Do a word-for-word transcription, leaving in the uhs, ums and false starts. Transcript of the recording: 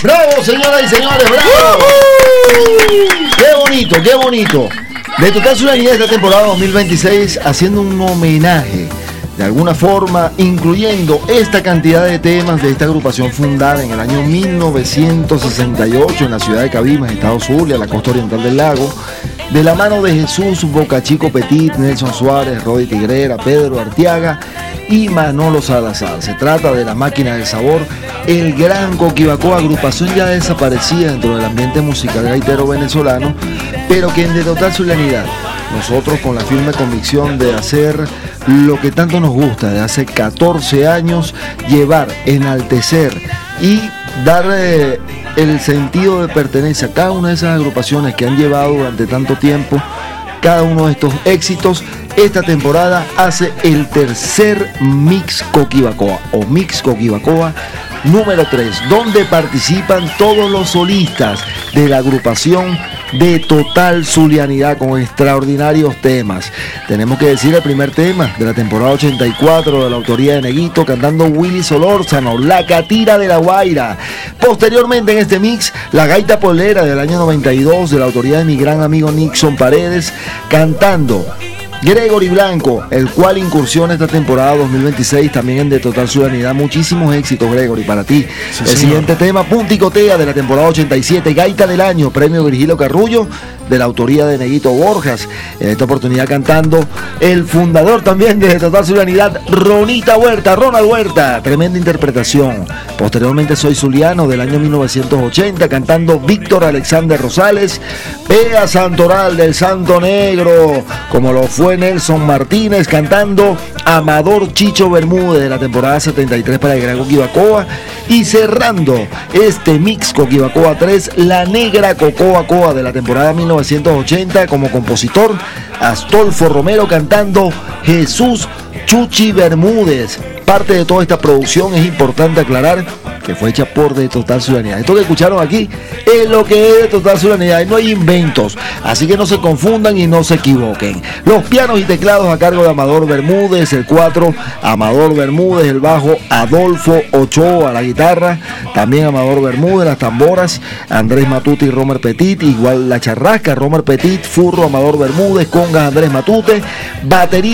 ¡Bravo, señoras y señores! ¡Bravo! ¡Qué bonito, qué bonito! De Total Solemnidad esta temporada dos mil veintiséis, haciendo un homenaje, de alguna forma, incluyendo esta cantidad de temas de esta agrupación fundada en el año mil novecientos sesenta y ocho en la ciudad de Cabimas, Estado Zulia, la costa oriental del lago, de la mano de Jesús Bocachico Petit, Nelson Suárez, Rodi Tigrera, Pedro Arteaga y Manolo Salazar. Se trata de La Máquina del Sabor, el Gran Coquibacoa, agrupación ya desaparecida dentro del ambiente musical gaitero venezolano, pero que en de total solemnidad, nosotros con la firme convicción de hacer lo que tanto nos gusta de hace catorce años, llevar, enaltecer y dar eh, el sentido de pertenencia a cada una de esas agrupaciones que han llevado durante tanto tiempo cada uno de estos éxitos. Esta temporada hace el tercer Mix Coquibacoa o Mix Coquibacoa número tres, donde participan todos los solistas de la agrupación de Total Zulianidad con extraordinarios temas. Tenemos que decir el primer tema de la temporada ochenta y cuatro de la autoría de Neguito, cantando Willy Solórzano, La Catira de la Guaira. Posteriormente en este mix, La Gaita Polera del año noventa y dos de la autoría de mi gran amigo Nixon Paredes, cantando Gregory Blanco, el cual incursiona esta temporada dos mil veintiséis también en de Total Solemnidad. Muchísimos éxitos, Gregory, para ti. Sí, el señor. Siguiente tema, Punticotea de la temporada ochenta y siete, Gaita del Año, premio Virgilio Carrullo, de la autoría de Neguito Borjas. En esta oportunidad cantando el fundador también de Total Solemnidad, Ronita Huerta, Ronald Huerta. Tremenda interpretación. Posteriormente, Soy Zuliano del año mil novecientos ochenta, cantando Víctor Alexander Rosales, Pea Santoral del Santo Negro, como lo fue Nelson Martínez, cantando Amador Chicho Bermúdez de la temporada setenta y tres para el Gran Coquibacoa. Y cerrando este Mix Coquibacoa tres, La Negra Cocoa de la temporada mil novecientos ochenta, como compositor Astolfo Romero, cantando Jesús Chuchi Bermúdez. Parte de toda esta producción, es importante aclarar que fue hecha por de Total Solemnidad. Esto que escucharon aquí es lo que es de Total Solemnidad y no hay inventos, así que no se confundan y no se equivoquen. Los pianos y teclados a cargo de Amador Bermúdez, el cuatro, Amador Bermúdez, el bajo, Adolfo Ochoa, la guitarra, también Amador Bermúdez, las tamboras, Andrés Matute y Romer Petit, igual la charrasca, Romer Petit, furro, Amador Bermúdez, congas, Andrés Matute, batería